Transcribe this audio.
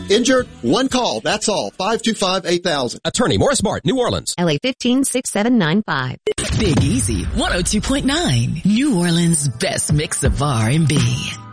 Injured? One call. That's all. 525-8000. Attorney Morris Mart, New Orleans. LA 156795. Big Easy 102.9. New Orleans' best mix of R&B.